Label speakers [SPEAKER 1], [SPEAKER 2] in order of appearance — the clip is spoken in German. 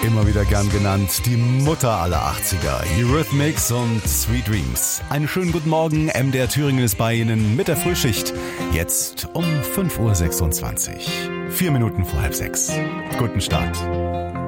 [SPEAKER 1] Immer wieder gern genannt, die Mutter aller 80er, Eurythmics und Sweet Dreams. Einen schönen guten Morgen, MDR Thüringen ist bei Ihnen mit der Frühschicht. Jetzt um 5.26 Uhr, 4 Minuten vor halb 6. Guten Start.